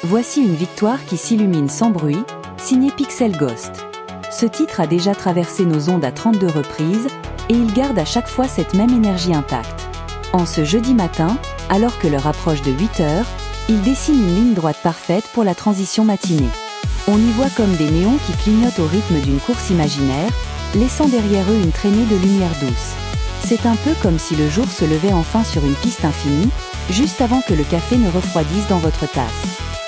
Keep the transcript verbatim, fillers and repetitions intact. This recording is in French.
Voici une victoire qui s'illumine sans bruit, signé Pixel Ghost. Ce titre a déjà traversé nos ondes à trente-deux reprises, et il garde à chaque fois cette même énergie intacte. En ce jeudi matin, alors que l'heure approche de huit heures, il dessine une ligne droite parfaite pour la transition matinée. On y voit comme des néons qui clignotent au rythme d'une course imaginaire, laissant derrière eux une traînée de lumière douce. C'est un peu comme si le jour se levait enfin sur une piste infinie, juste avant que le café ne refroidisse dans votre tasse.